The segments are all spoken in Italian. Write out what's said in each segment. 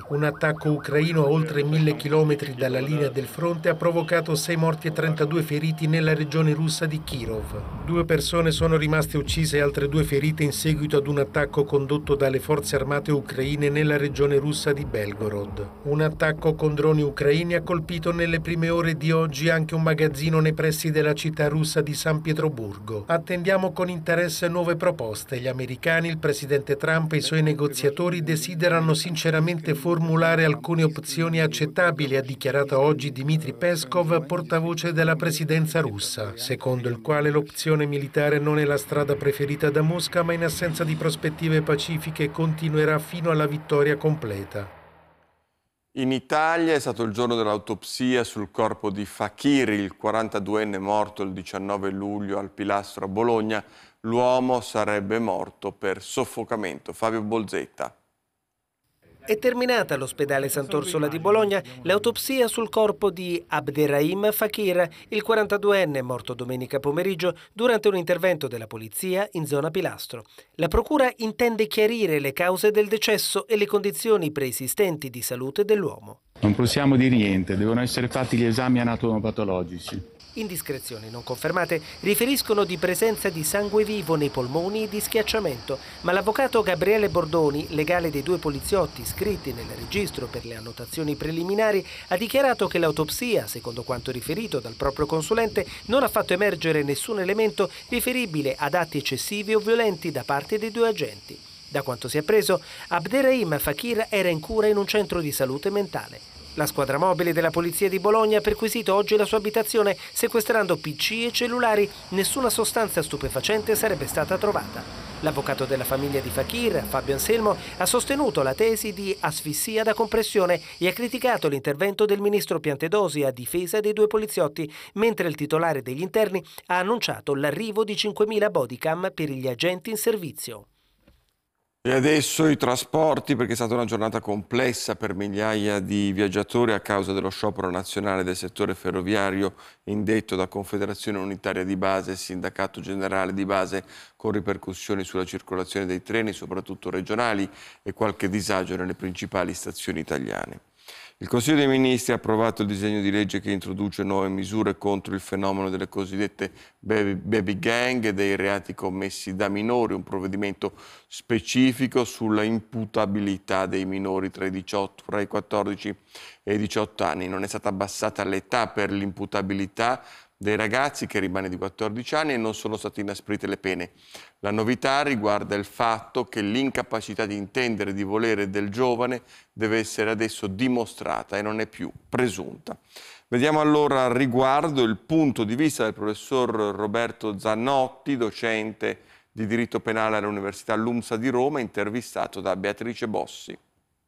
Un attacco ucraino a oltre 1000 chilometri dalla linea del fronte ha provocato 6 morti e 32 feriti nella regione russa di Kirov. 2 persone sono rimaste uccise e altre 2 ferite in seguito ad un attacco condotto dalle forze armate ucraine nella regione russa di Belgorod. Un attacco con droni ucraini ha colpito nelle prime ore di oggi anche un magazzino nei pressi della città russa di San Pietroburgo. Attendiamo con interesse nuove proposte. Gli americani, il presidente Trump e i suoi negoziatori desiderano sinceramente formulare alcune opzioni accettabili, ha dichiarato oggi Dmitry Peskov, portavoce della presidenza russa, secondo il quale l'opzione militare non è la strada preferita da Mosca, ma in assenza di prospettive pacifiche continuerà fino alla vittoria completa. In Italia è stato il giorno dell'autopsia sul corpo di Fakir, il 42enne morto il 19 luglio al Pilastro a Bologna. L'uomo sarebbe morto per soffocamento. Fabio Bolzetta. È terminata all'ospedale Sant'Orsola di Bologna l'autopsia sul corpo di Abderrahim Fakir, il 42enne morto domenica pomeriggio durante un intervento della polizia in zona Pilastro. La procura intende chiarire le cause del decesso e le condizioni preesistenti di salute dell'uomo. Non possiamo dire niente, devono essere fatti gli esami anatomopatologici. Indiscrezioni non confermate riferiscono di presenza di sangue vivo nei polmoni e di schiacciamento, ma l'avvocato Gabriele Bordoni, legale dei 2 poliziotti iscritti nel registro per le annotazioni preliminari, ha dichiarato che l'autopsia, secondo quanto riferito dal proprio consulente, non ha fatto emergere nessun elemento riferibile ad atti eccessivi o violenti da parte dei 2 agenti. Da quanto si è appreso, Abderrahim Fakir era in cura in un centro di salute mentale. La squadra mobile della Polizia di Bologna ha perquisito oggi la sua abitazione, sequestrando PC e cellulari. Nessuna sostanza stupefacente sarebbe stata trovata. L'avvocato della famiglia di Fakir, Fabio Anselmo, ha sostenuto la tesi di asfissia da compressione e ha criticato l'intervento del ministro Piantedosi a difesa dei 2 poliziotti, mentre il titolare degli interni ha annunciato l'arrivo di 5.000 bodycam per gli agenti in servizio. E adesso i trasporti, perché è stata una giornata complessa per migliaia di viaggiatori a causa dello sciopero nazionale del settore ferroviario indetto da Confederazione Unitaria di Base e Sindacato Generale di Base, con ripercussioni sulla circolazione dei treni, soprattutto regionali, e qualche disagio nelle principali stazioni italiane. Il Consiglio dei Ministri ha approvato il disegno di legge che introduce nuove misure contro il fenomeno delle cosiddette baby gang e dei reati commessi da minori, un provvedimento specifico sulla imputabilità dei minori tra i 14 e i 18 anni. Non è stata abbassata l'età per l'imputabilità dei ragazzi, che rimane di 14 anni, e non sono state inasprite le pene. La novità riguarda il fatto che l'incapacità di intendere e di volere del giovane deve essere adesso dimostrata e non è più presunta. Vediamo allora al riguardo il punto di vista del professor Roberto Zannotti, docente di diritto penale all'Università LUMSA di Roma, intervistato da Beatrice Bossi.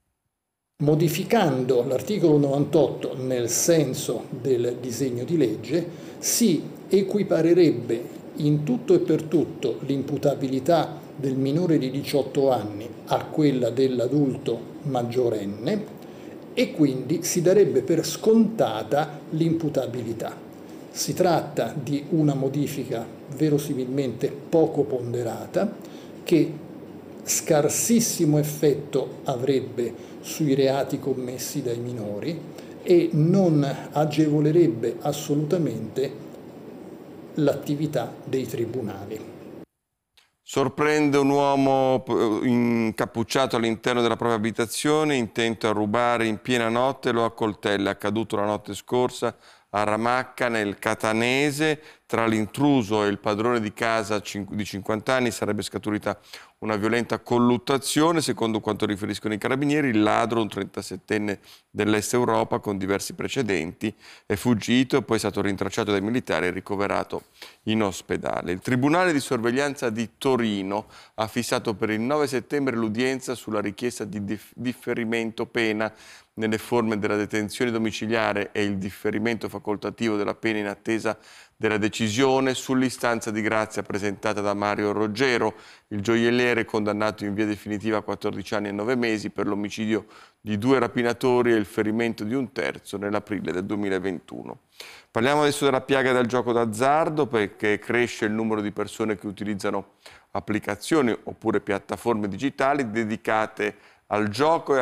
Modificando l'articolo 98 nel senso del disegno di legge, si equiparerebbe in tutto e per tutto l'imputabilità del minore di 18 anni a quella dell'adulto maggiorenne e quindi si darebbe per scontata l'imputabilità. Si tratta di una modifica verosimilmente poco ponderata che scarsissimo effetto avrebbe sui reati commessi dai minori e non agevolerebbe assolutamente l'attività dei tribunali. Sorprende un uomo incappucciato all'interno della propria abitazione, intento a rubare in piena notte, lo accoltella. È accaduto la notte scorsa a Ramacca, nel Catanese. Tra l'intruso e il padrone di casa di 50 anni sarebbe scaturita una violenta colluttazione. Secondo quanto riferiscono i carabinieri, il ladro, un 37enne dell'Est Europa con diversi precedenti, è fuggito e poi è stato rintracciato dai militari e ricoverato in ospedale. Il Tribunale di sorveglianza di Torino ha fissato per il 9 settembre l'udienza sulla richiesta di differimento pena nelle forme della detenzione domiciliare e il differimento facoltativo della pena in attesa della decisione sull'istanza di grazia presentata da Mario Roggero, il gioielliere condannato in via definitiva a 14 anni e 9 mesi per l'omicidio di 2 rapinatori e il ferimento di un terzo nell'aprile del 2021. Parliamo adesso della piaga del gioco d'azzardo, perché cresce il numero di persone che utilizzano applicazioni oppure piattaforme digitali dedicate al gioco e